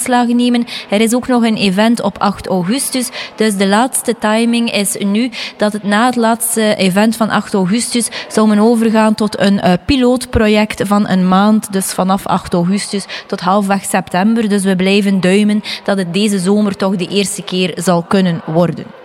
inslagen nemen. Er is ook nog een event op 8 augustus. Dus de laatste timing is nu dat het na het laatste event van 8 augustus zou men overgaan tot een pilootproject van een maand. Dus vanaf 8 augustus tot halfweg september. Dus we blijven duimen dat het deze zomer toch de eerste keer zal kunnen worden.